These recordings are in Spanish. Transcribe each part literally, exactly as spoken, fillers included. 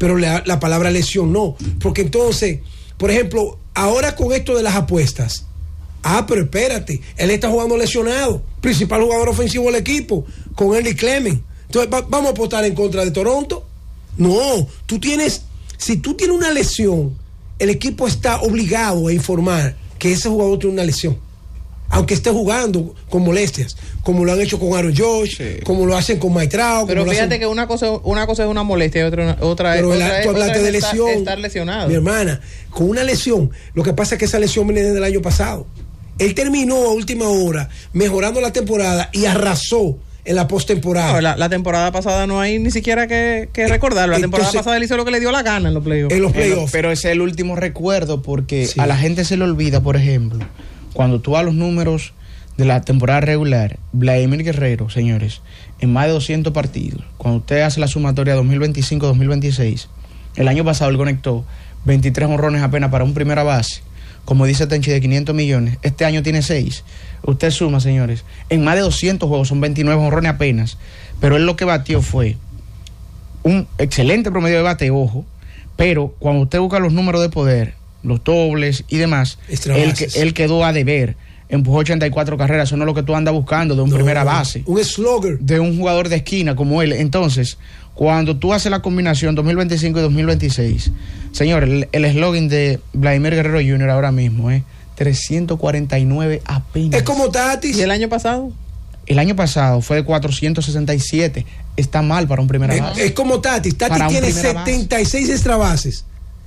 pero la, la palabra lesión no. Porque entonces, por ejemplo, ahora con esto de las apuestas, ah, pero espérate, él está jugando lesionado, principal jugador ofensivo del equipo, con Early Clemens. Entonces, va, ¿vamos a apostar en contra de Toronto? No, tú tienes, si tú tienes una lesión, el equipo está obligado a informar que ese jugador tiene una lesión, aunque esté jugando con molestias, como lo han hecho con Aaron Josh, sí, como lo hacen con Mike Trout. Pero fíjate hacen... que una cosa, una cosa es una molestia y otra, otra, pero otra, la, tú otra es de lesión, estar, estar lesionado. Mi hermana, con una lesión, lo que pasa es que esa lesión viene desde el año pasado. Él terminó a última hora mejorando la temporada y arrasó en la postemporada. No, la, la temporada pasada no hay ni siquiera que, que recordarlo. La Entonces, temporada pasada él hizo lo que le dio la gana en los playoffs. En los playoffs. Pero ese es el último recuerdo porque sí, a la gente se le olvida, por ejemplo, cuando tú vas a los números de la temporada regular, Vladimir Guerrero, señores, en más de doscientos partidos, cuando usted hace la sumatoria dos mil veinticinco dos mil veintiséis, el año pasado él conectó veintitrés honrones apenas para un primera base, como dice Tenchi, de quinientos millones. Este año tiene seis. Usted suma, señores, en más de doscientos juegos, son veintinueve honrones apenas, pero él lo que batió fue un excelente promedio de bate, ojo, pero cuando usted busca los números de poder, los dobles y demás, él, él quedó a deber. Empujó ochenta y cuatro carreras, eso no es lo que tú andas buscando de un no, primera base. Un slugger. De un jugador de esquina como él. Entonces, cuando tú haces la combinación dos mil veinticinco y dos mil veintiséis, señor, el eslogan de Vladimir Guerrero junior ahora mismo es trescientos cuarenta y nueve apenas. Es como Tatis. ¿Y el año pasado? El año pasado fue de cuatrocientos sesenta y siete. Está mal para un primera base. Es, es como Tatis. Tatis tiene setenta y seis extra bases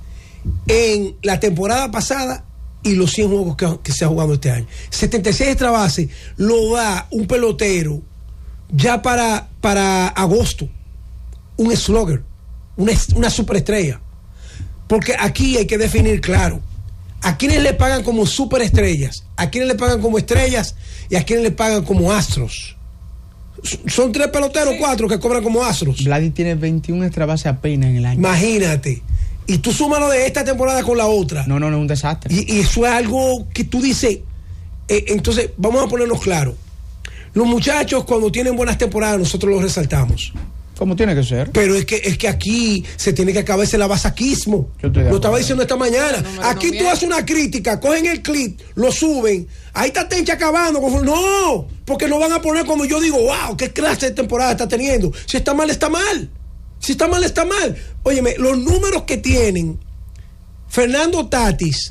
en la temporada pasada y los cien juegos que, que se ha jugado este año. setenta y seis extra bases lo da un pelotero ya para, para agosto. Un slugger, una, una superestrella. Porque aquí hay que definir claro a quienes le pagan como superestrellas, a quienes le pagan como estrellas y a quienes le pagan como astros. Son tres peloteros, sí, cuatro que cobran como astros. Vladi tiene veintiún extra bases apenas en el año. Imagínate. Y tú súmalo de esta temporada con la otra. No, no, no, es un desastre. Y, y eso es algo que tú dices. Eh, entonces, vamos a ponernos claro. Los muchachos, cuando tienen buenas temporadas, nosotros los resaltamos. Como tiene que ser. Pero es que es que aquí se tiene que acabar ese lavasaquismo. Lo estaba diciendo esta mañana. No, aquí no tú haces una crítica, cogen el clip, lo suben. Ahí está Tencha acabando. No, porque no van a poner como yo digo, wow, qué clase de temporada está teniendo. Si está mal, está mal. Si está mal, está mal. Óyeme, los números que tienen Fernando Tatis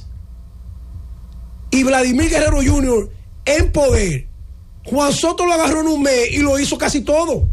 y Vladimir Guerrero junior en poder. Juan Soto lo agarró en un mes y lo hizo casi todo.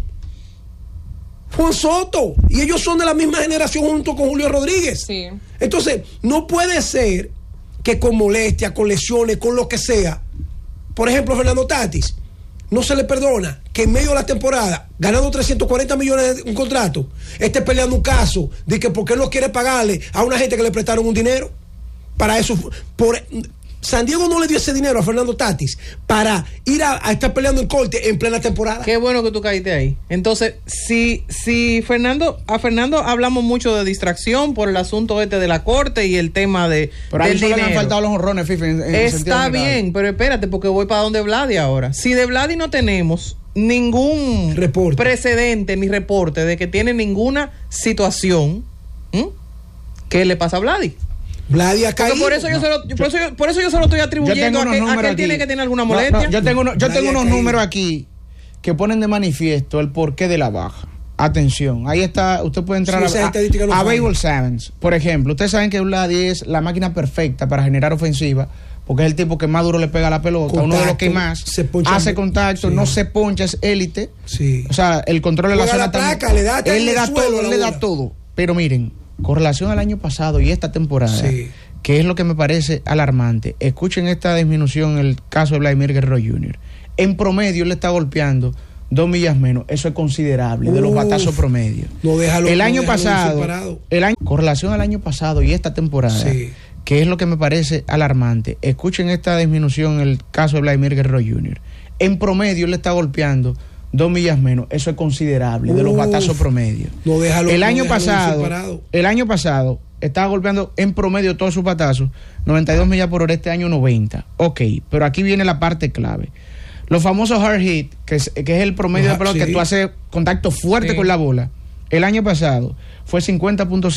Juan Soto. Y ellos son de la misma generación junto con Julio Rodríguez. Sí. Entonces, no puede ser que con molestia, con lesiones, con lo que sea, por ejemplo, Fernando Tatis, no se le perdona que en medio de la temporada, ganando trescientos cuarenta millones de un contrato, esté peleando un caso de que porque él no quiere pagarle a una gente que le prestaron un dinero. Para eso, por San Diego no le dio ese dinero a Fernando Tatis para ir a, a estar peleando en corte en plena temporada. Qué bueno que tú caíste ahí. Entonces, si, si Fernando, a Fernando hablamos mucho de distracción por el asunto este de la corte y el tema de pero del dinero. Le han faltado los honrones, Fifi, en, en está bien, pero espérate, porque voy para donde Vladi ahora. Si de Vladi no tenemos ningún reporte, precedente ni reporte de que tiene ninguna situación, ¿m? ¿qué le pasa a Vladi? Vladi ha caído. Por eso, yo no. se lo, por, eso yo, por eso yo se lo estoy atribuyendo a que, a que él tiene que tener alguna molestia. No, no, yo tengo, uno, yo tengo unos números aquí que ponen de manifiesto el porqué de la baja. Atención, ahí está, usted puede entrar sí, a, a, a Baseball Sevens. Por ejemplo, ustedes saben que Vladi es la máquina perfecta para generar ofensiva, porque es el tipo que más duro le pega a la pelota, contacto, uno de los que más se hace contacto, sí, no se poncha, es élite. Sí. O sea, el control de la zona la placa, también. Le da él le da todo, él le da todo. Pero miren, con relación al año pasado y esta temporada, sí, que es lo que me parece alarmante. Escuchen esta disminución en el caso de Vladimir Guerrero junior En promedio le está golpeando dos millas menos. Eso es considerable. Uf, de los batazos promedio. No déjalo, el año no pasado, el año, con relación al año pasado y esta temporada, sí, que es lo que me parece alarmante. Escuchen esta disminución en el caso de Vladimir Guerrero junior En promedio le está golpeando dos millas menos. Eso es considerable. Uf, de los batazos promedio. No déjalo, el año no pasado, el año pasado estaba golpeando en promedio todos sus batazos, noventa y dos millas por hora, este año noventa. Ok, pero aquí viene la parte clave. Los famosos hard hit, que es, que es el promedio ah, de pelota, sí, que tú haces contacto fuerte, sí, con la bola, el año pasado fue cincuenta punto cinco.